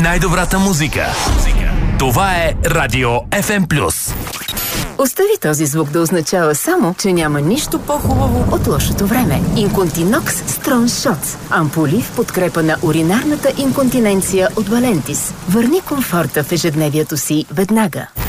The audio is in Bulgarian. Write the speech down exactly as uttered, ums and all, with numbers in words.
най-добрата музика. Това е Радио Еф Ем плюс. Остави този звук да означава само, че няма нищо по-хубаво от лошото време. Инконтинокс Strong Shots. Ампули в подкрепа на уринарната инконтиненция от Валентис. Върни комфорта в ежедневието си веднага.